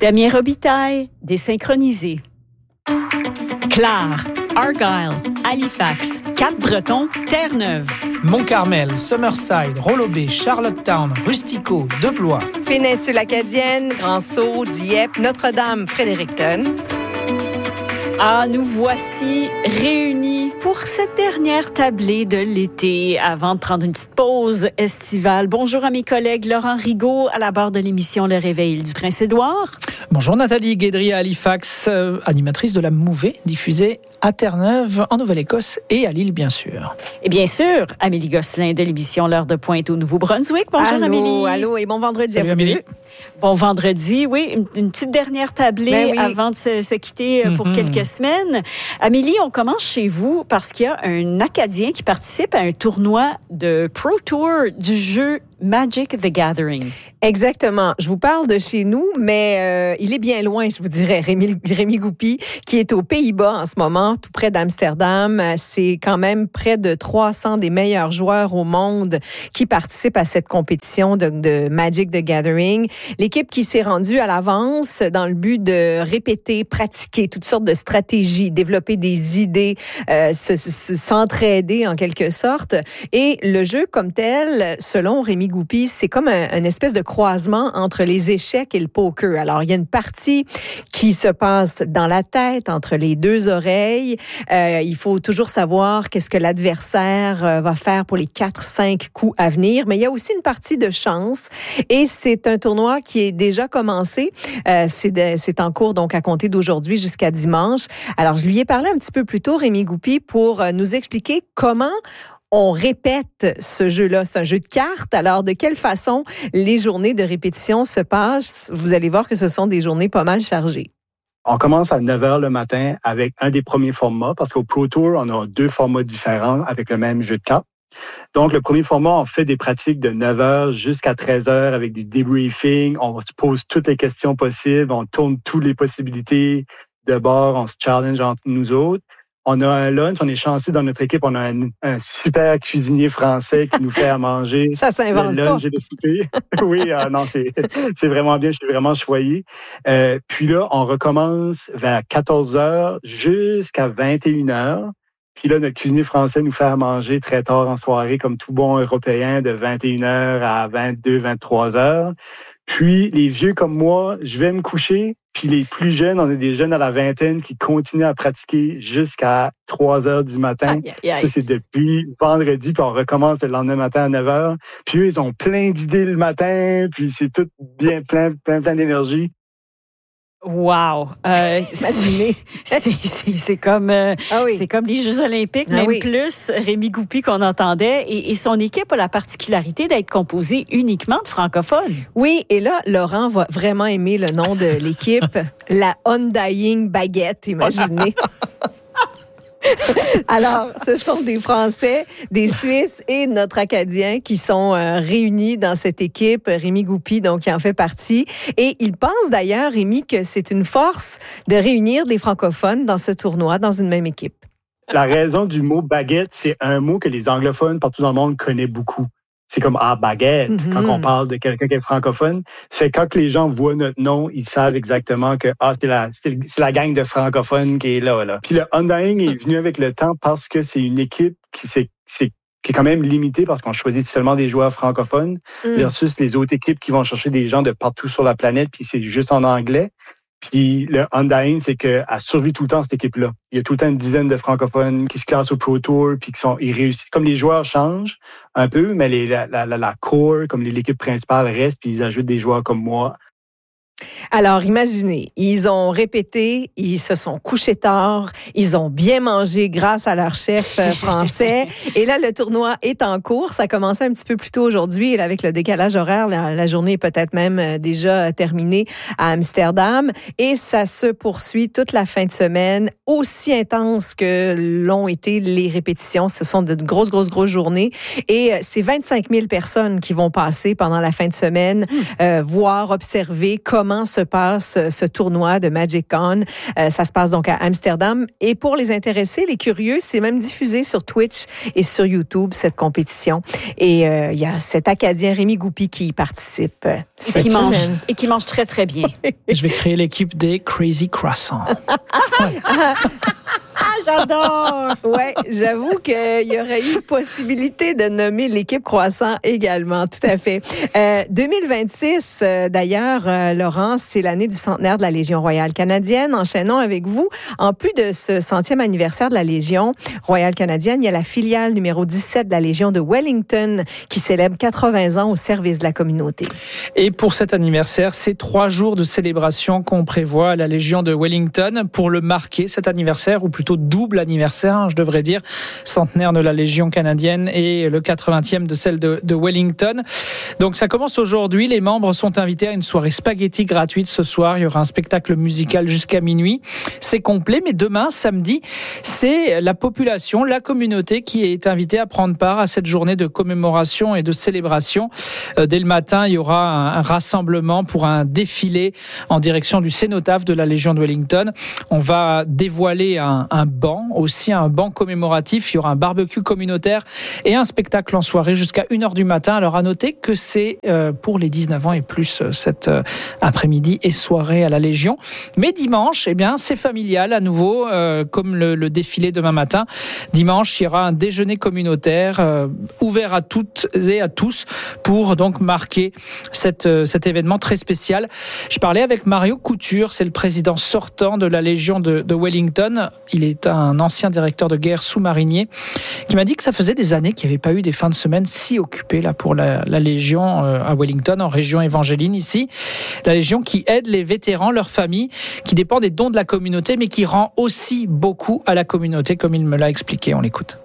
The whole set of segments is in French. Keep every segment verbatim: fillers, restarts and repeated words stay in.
Damien Robitaille, désynchronisé. Clare, Argyle, Halifax, Cap-Breton, Terre-Neuve. Mont-Carmel, Summerside, Rollo-Bay, Charlottetown, Rustico, Deblois. Péninsule-Acadienne, Grand-Sault, Dieppe, Notre-Dame, Fredericton. Ah, nous voici réunis pour cette dernière tablée de l'été avant de prendre une petite pause estivale. Bonjour à mes collègues Laurent Rigaud à la barre de l'émission Le Réveil du Prince-Édouard. Bonjour Nathalie Guédry à Halifax, euh, animatrice de la Mouvée, diffusée à Terre-Neuve, en Nouvelle-Écosse et à Lille, bien sûr. Et bien sûr, Amélie Gosselin de l'émission L'heure de pointe au Nouveau-Brunswick. Bonjour allô, Amélie. Allô, et bon vendredi. Salut, à vous Amélie. deux. Bon vendredi, oui, une, une petite dernière tablée Ben oui. avant de se, se quitter pour Mm-hmm. quelques semaines. Amélie, on commence chez vous parce qu'il y a un Acadien qui participe à un tournoi de Pro Tour du jeu Magic the Gathering. Exactement. Je vous parle de chez nous, mais euh, il est bien loin, je vous dirais, Rémi, Rémi Goupy, qui est aux Pays-Bas en ce moment, tout près d'Amsterdam. C'est quand même près de trois cents des meilleurs joueurs au monde qui participent à cette compétition de, de Magic the Gathering. L'équipe qui s'est rendue à l'avance dans le but de répéter, pratiquer toutes sortes de stratégies, développer des idées, euh, se, se, s'entraider en quelque sorte. Et le jeu comme tel, selon Rémi Goupy, c'est comme un, un espèce de croisement entre les échecs et le poker. Alors, il y a une partie qui se passe dans la tête, entre les deux oreilles. Euh, il faut toujours savoir qu'est-ce que l'adversaire euh, va faire pour les quatre, cinq coups à venir. Mais il y a aussi une partie de chance. Et c'est un tournoi qui est déjà commencé. Euh, c'est, de, c'est en cours, donc, à compter d'aujourd'hui jusqu'à dimanche. Alors, je lui ai parlé un petit peu plus tôt, Rémi Goupy, pour euh, nous expliquer comment on répète ce jeu-là. C'est un jeu de cartes. Alors, de quelle façon les journées de répétition se passent? Vous allez voir que ce sont des journées pas mal chargées. On commence à neuf heures le matin avec un des premiers formats, parce qu'au Pro Tour, on a deux formats différents avec le même jeu de cartes. Donc, le premier format, on fait des pratiques de neuf heures jusqu'à treize heures avec des debriefings. On se pose toutes les questions possibles. On tourne toutes les possibilités de bord. On se challenge entre nous autres. On a un lunch, on est chanceux dans notre équipe, on a un, un super cuisinier français qui nous fait à manger. Ça s'invente le lunch pas. et le souper. Oui, euh, non, c'est, c'est vraiment bien, je suis vraiment choyé. Euh, puis là, on recommence vers quatorze heures jusqu'à vingt et une heures. Puis là, notre cuisinier français nous fait à manger très tard en soirée, comme tout bon Européen, de vingt et une heures à vingt-deux, vingt-trois heures. Puis, les vieux comme moi, je vais me coucher. Puis les plus jeunes, on a des jeunes à la vingtaine qui continuent à pratiquer jusqu'à trois heures du matin. Aïe, aïe, aïe. Ça, c'est depuis vendredi, puis on recommence le lendemain matin à neuf heures. Puis eux, ils ont plein d'idées le matin, puis c'est tout bien plein, plein, plein d'énergie. Wow! Euh, Imaginez. c'est, c'est, c'est, comme, euh, Ah oui. c'est comme les Jeux olympiques, Ah même oui. plus Rémi Goupy qu'on entendait. Et, et son équipe a la particularité d'être composée uniquement de francophones. Oui, et là, Laurent va vraiment aimer le nom de l'équipe, la Undying Baguette, imaginez. Alors, ce sont des Français, des Suisses et notre Acadien qui sont euh, réunis dans cette équipe. Rémi Goupy, donc, qui en fait partie. Et il pense d'ailleurs, Rémi, que c'est une force de réunir des francophones dans ce tournoi, dans une même équipe. La raison du mot baguette, c'est un mot que les anglophones partout dans le monde connaissent beaucoup. C'est comme « ah, baguette » Mm-hmm. quand on parle de quelqu'un qui est francophone. Fait que quand les gens voient notre nom, ils savent exactement que ah, c'est la, c'est, c'est la gang de francophones qui est là, là. Puis le Undying est venu avec le temps parce que c'est une équipe qui, c'est, c'est, qui est quand même limitée parce qu'on choisit seulement des joueurs francophones Mm. versus les autres équipes qui vont chercher des gens de partout sur la planète, puis c'est juste en anglais. Puis le Undying, c'est qu'elle survit tout le temps, cette équipe-là. Il y a tout le temps une dizaine de francophones qui se classent au Pro Tour, puis qui sont, ils réussissent. Comme les joueurs changent un peu, mais les, la, la, la core, comme l'équipe principale reste, puis ils ajoutent des joueurs comme moi. Alors, imaginez, ils ont répété, ils se sont couchés tard, ils ont bien mangé grâce à leur chef euh, français. Et là, le tournoi est en cours. Ça a commencé un petit peu plus tôt aujourd'hui. Et là, avec le décalage horaire, la, la journée est peut-être même euh, déjà terminée à Amsterdam. Et ça se poursuit toute la fin de semaine, aussi intense que l'ont été les répétitions. Ce sont de grosses, grosses, grosses journées. Et euh, c'est vingt-cinq mille personnes qui vont passer pendant la fin de semaine, euh, voir, observer comment se passe ce tournoi de Magic Con. Euh, ça se passe donc à Amsterdam. Et pour les intéressés, les curieux, c'est même diffusé sur Twitch et sur YouTube, cette compétition. Et euh, il y a cet Acadien Rémi Goupy qui y participe. Et qui, mange, et qui mange très, très bien. Je vais créer l'équipe des Crazy Croissants. Ah, j'adore! Ouais, j'avoue qu'il y aurait eu possibilité de nommer l'équipe Croissant également, tout à fait. Euh, deux mille vingt-six, euh, d'ailleurs, euh, Laurent, c'est l'année du centenaire de la Légion royale canadienne. Enchaînons avec vous. En plus de ce centième anniversaire de la Légion royale canadienne, il y a la filiale numéro dix-sept de la Légion de Wellington qui célèbre quatre-vingts ans au service de la communauté. Et pour cet anniversaire, c'est trois jours de célébration qu'on prévoit à la Légion de Wellington pour le marquer, cet anniversaire, ou plutôt double anniversaire, je devrais dire, centenaire de la Légion canadienne et le quatre-vingtième de celle de, de Wellington. Donc ça commence aujourd'hui, les membres sont invités à une soirée spaghetti gratuite ce soir, il y aura un spectacle musical jusqu'à minuit, c'est complet, mais demain, samedi, c'est la population, la communauté qui est invitée à prendre part à cette journée de commémoration et de célébration. Dès le matin, il y aura un rassemblement pour un défilé en direction du cénotaphe de la Légion de Wellington. On va dévoiler un, un banc, aussi un banc commémoratif. Il y aura un barbecue communautaire et un spectacle en soirée jusqu'à une heure du matin. Alors à noter que c'est euh, pour les dix-neuf ans et plus euh, cet euh, après-midi et soirée à la Légion. Mais dimanche, eh bien, c'est familial à nouveau, euh, comme le, le défilé demain matin. Dimanche, il y aura un déjeuner communautaire euh, ouvert à toutes et à tous pour donc marquer cette, euh, cet événement très spécial. Je parlais avec Mario Couture, c'est le président sortant de la Légion de, de Wellington. Il est un ancien directeur de guerre sous-marinier qui m'a dit que ça faisait des années qu'il n'y avait pas eu des fins de semaine si occupées là pour la, la Légion euh, à Wellington, en région Évangéline ici. La Légion qui aide les vétérans, leurs familles, qui dépend des dons de la communauté, mais qui rend aussi beaucoup à la communauté, comme il me l'a expliqué. On l'écoute.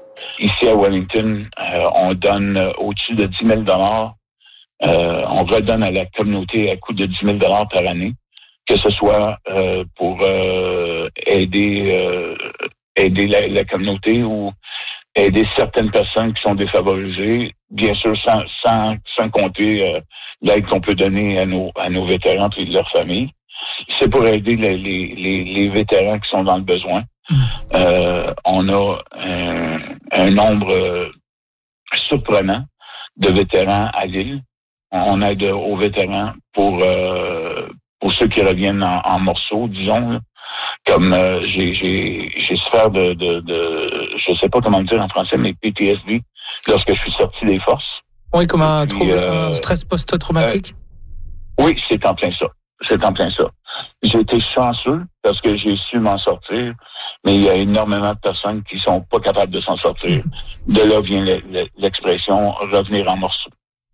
Ici à Wellington, euh, on donne euh, au-dessus de dix mille dollars. Euh, on redonne à la communauté à coût de dix mille dollars par année, que ce soit euh, pour euh, aider euh, aider la, la communauté ou aider certaines personnes qui sont défavorisées, bien sûr sans sans, sans compter euh, l'aide qu'on peut donner à nos à nos vétérans et leurs familles. C'est pour aider les, les, les, les vétérans qui sont dans le besoin. Euh, on a un, un nombre surprenant de vétérans à l'île. On aide aux vétérans pour euh, pour ceux qui reviennent en, en morceaux, disons. Comme euh, j'ai j'ai j'ai souffert de, de de je sais pas comment dire en français, mais P T S D lorsque je suis sorti des forces. Oui, comme un, puis, trouble, euh, un stress post-traumatique. Euh, oui, c'est en plein ça. C'est en plein ça. J'ai été chanceux parce que j'ai su m'en sortir, mais il y a énormément de personnes qui sont pas capables de s'en sortir. De là vient le, le, l'expression revenir en morceaux.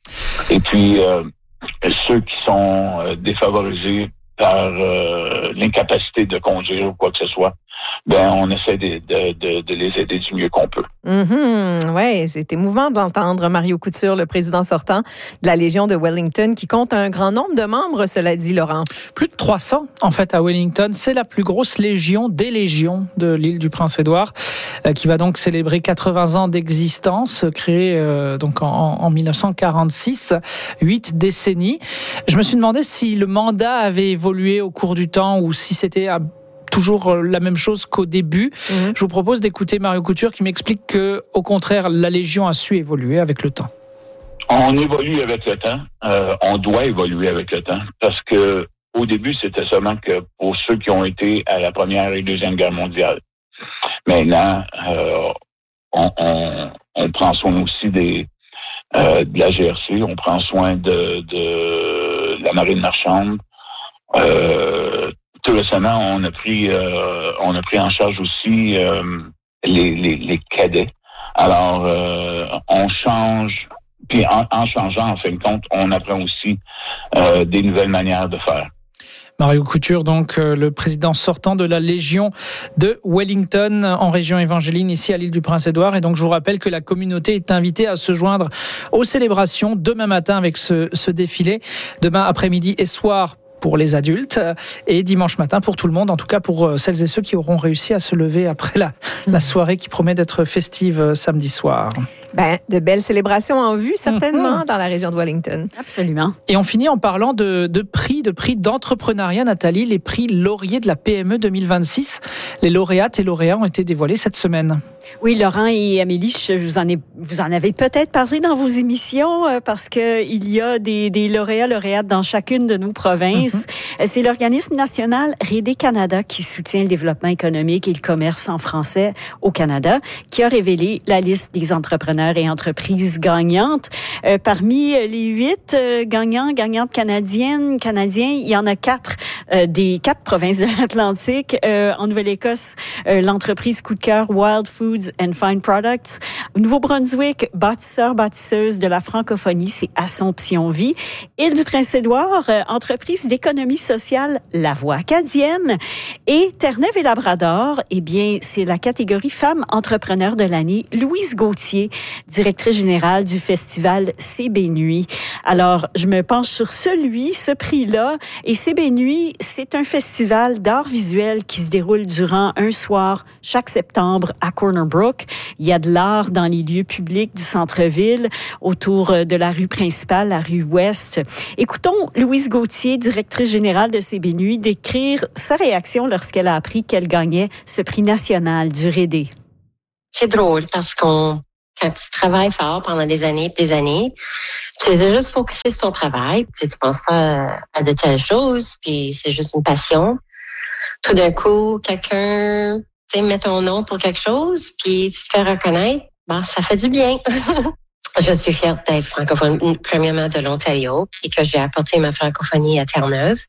Et puis, euh, ceux qui sont euh, défavorisés par euh, l'incapacité de conduire ou quoi que ce soit, ben on essaie de, de, de, de les aider du mieux qu'on peut. Mm-hmm. Oui, c'est émouvant d'entendre Mario Couture, le président sortant de la Légion de Wellington, qui compte un grand nombre de membres, cela dit, Laurent. Plus de trois cents, en fait, à Wellington. C'est la plus grosse légion des légions de l'île du Prince-Édouard, euh, qui va donc célébrer quatre-vingts ans d'existence, créée euh, donc en, en mille neuf cent quarante-six, huit décennies. Je me suis demandé si le mandat avait évolué au cours du temps ou si c'était à toujours la même chose qu'au début. Mmh. Je vous propose d'écouter Mario Couture qui m'explique que, au contraire, la Légion a su évoluer avec le temps. On évolue avec le temps. Euh, on doit évoluer avec le temps parce que au début, c'était seulement que pour ceux qui ont été à la Première et Deuxième Guerre mondiale. Maintenant, euh, on, on, on prend soin aussi des euh, de la G R C, on prend soin de, de la marine marchande. Euh, Tout récemment, on a pris, euh, on a pris en charge aussi euh, les, les, les cadets. Alors, euh, on change, puis en, en changeant, en fin de compte, on apprend aussi euh, des nouvelles manières de faire. Mario Couture, donc euh, le président sortant de la Légion de Wellington en région Évangéline, ici à l'île du Prince-Édouard. Et donc je vous rappelle que la communauté est invitée à se joindre aux célébrations demain matin avec ce, ce défilé, demain après-midi et soir pour les adultes et dimanche matin pour tout le monde, en tout cas pour celles et ceux qui auront réussi à se lever après la, la soirée qui promet d'être festive samedi soir. Ben, de belles célébrations en vue, certainement, mmh. dans la région de Wellington. Absolument. Et on finit en parlant de, de prix, de prix d'entrepreneuriat, Nathalie, les prix Laurier de la P M E deux mille vingt-six. Les lauréates et lauréats ont été dévoilés cette semaine. Oui, Laurent et Amélie, je vous en, ai, vous en avez peut-être parlé dans vos émissions euh, parce que il y a des, des lauréats, lauréates dans chacune de nos provinces. Mm-hmm. C'est l'organisme national Rédé Canada qui soutient le développement économique et le commerce en français au Canada, qui a révélé la liste des entrepreneurs et entreprises gagnantes. Euh, parmi les huit euh, gagnants, gagnantes canadiennes, canadiens, il y en a quatre euh, des quatre provinces de l'Atlantique. Euh, en Nouvelle-Écosse, euh, l'entreprise coup de cœur Wild Foods and Fine Products. Au Nouveau-Brunswick, bâtisseur, bâtisseuse de la francophonie, c'est Assomption Vie. Île-du-Prince-Édouard, euh, entreprise d'économie sociale La Voix acadienne. Et Terre-Neuve et Labrador, eh bien, c'est la catégorie Femmes entrepreneurs de l'année. Louise Gauthier, directrice générale du festival C B Nuit. Alors, je me penche sur celui, ce prix-là. Et C B Nuit, c'est un festival d'art visuel qui se déroule durant un soir chaque septembre à Corner Brook. Il y a de l'art dans les lieux publics du centre-ville, autour de la rue principale, la rue Ouest. Écoutons Louise Gauthier, directrice générale de C B Nuit, décrire sa réaction lorsqu'elle a appris qu'elle gagnait ce prix national du Rédé. C'est drôle parce qu'on, quand tu travailles fort pendant des années et des années, tu es juste focusé sur ton travail, puis tu penses pas à de telles choses, puis c'est juste une passion. Tout d'un coup, quelqu'un tu sais, mets ton nom pour quelque chose, puis tu te fais reconnaître, bon, ça fait du bien. Je suis fière d'être francophone, premièrement de l'Ontario, puis que j'ai apporté ma francophonie à Terre-Neuve.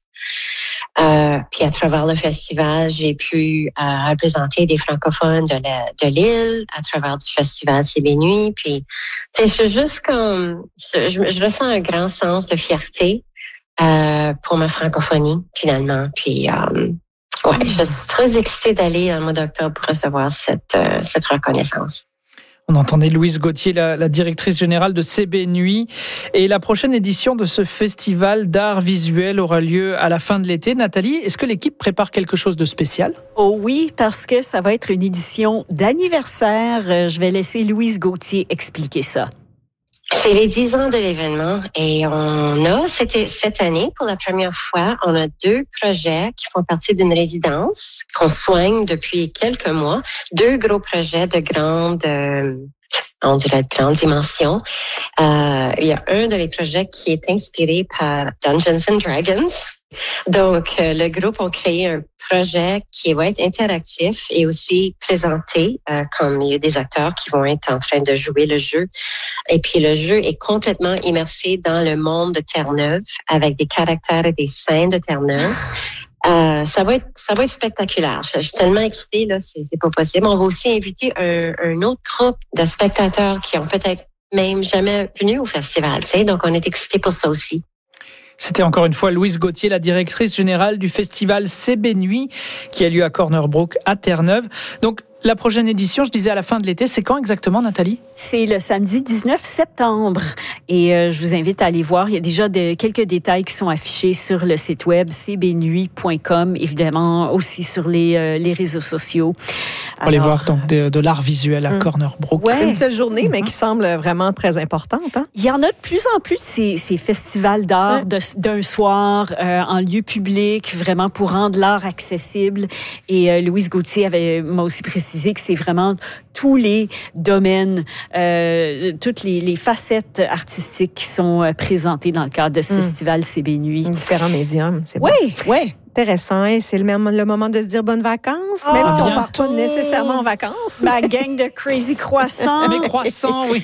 Euh, puis à travers le festival, j'ai pu euh, représenter des francophones de, la, de l'île à travers du festival C B Nuit. Puis, tu sais, je suis juste comme, je, je ressens un grand sens de fierté euh, pour ma francophonie finalement. Puis euh, Ouais, je suis très excitée d'aller en mois d'octobre pour recevoir cette, euh, cette reconnaissance. On entendait Louise Gauthier, la, la directrice générale de C B Nuit. Et la prochaine édition de ce festival d'art visuel aura lieu à la fin de l'été. Nathalie, est-ce que l'équipe prépare quelque chose de spécial? Oh oui, parce que ça va être une édition d'anniversaire. Je vais laisser Louise Gauthier expliquer ça. C'est les dix ans de l'événement et on a, c'était cette année, pour la première fois, on a deux projets qui font partie d'une résidence qu'on soigne depuis quelques mois. Deux gros projets de grande, euh, on dirait de grande dimension. Euh, il y a un de les projets qui est inspiré par Dungeons and Dragons. Donc, euh, le groupe a créé un projet qui va être interactif et aussi présenté, euh, comme il y a des acteurs qui vont être en train de jouer le jeu. Et puis, le jeu est complètement immersé dans le monde de Terre-Neuve avec des caractères et des scènes de Terre-Neuve. Euh, ça va être, ça va être spectaculaire. Je, je suis tellement excitée, là, c'est, c'est pas possible. On va aussi inviter un, un autre groupe de spectateurs qui ont peut-être même jamais venu au festival, tu sais. Donc, on est excités pour ça aussi. C'était encore une fois Louise Gauthier, la directrice générale du festival C B Nuit, qui a lieu à Corner Brook, à Terre-Neuve. Donc, la prochaine édition, je disais à la fin de l'été, c'est quand exactement, Nathalie? C'est le samedi dix-neuf septembre. Et euh, je vous invite à aller voir. Il y a déjà de, quelques détails qui sont affichés sur le site web c b nuit point com, évidemment aussi sur les, euh, les réseaux sociaux. Pour aller voir donc de, de l'art visuel à hum. Corner Brook. Ouais. Une seule journée, mais qui semble vraiment très importante. Hein? Il y en a de plus en plus ces, ces festivals d'art ouais. de, d'un soir euh, en lieu public, vraiment pour rendre l'art accessible. Et euh, Louise Gauthier avait m'a aussi précisé que c'est vraiment tous les domaines, euh, toutes les, les facettes artistiques qui sont euh, présentées dans le cadre de ce mmh. festival C B Nuit. Différents médiums, c'est oui, bon. Oui, oui. Intéressant. Et c'est le, même, le moment de se dire bonnes vacances, oh, même si on ne part pas nécessairement en vacances. Ma gang de crazy croissants. Mes croissants, oui.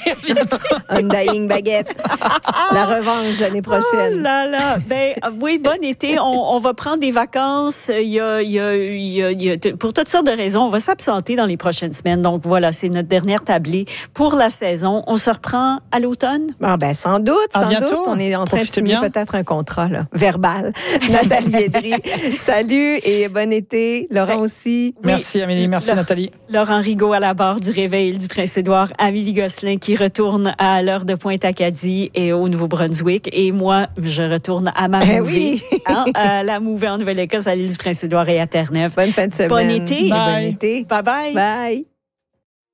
Undying baguette. La revanche l'année prochaine. Oh là là. Ben, oui, bon été. On, on va prendre des vacances. Il y a, il y a, il y a, il y a, pour toutes sortes de raisons, on va s'absenter dans les prochaines semaines. Donc voilà, c'est notre dernière tablée pour la saison. On se reprend à l'automne? Ah ben, sans doute, sans à bientôt. doute. On est en train Profitez de signer bien. peut-être un contrat là, verbal. Nathalie Edry. Salut et bon été. Laurent aussi. Merci Amélie, merci Le, Nathalie. Laurent Rigaud à la barre du Réveil du Prince-Édouard. Amélie Gosselin qui retourne à l'heure de Pointe-Acadie et au Nouveau-Brunswick. Et moi, je retourne à ma eh mouvée. Oui. hein, à la mouvée en Nouvelle-Écosse, à l'île du Prince-Édouard et à Terre-Neuve. Bonne fin de semaine. Bon été. Bon été. Bye bye. Bye.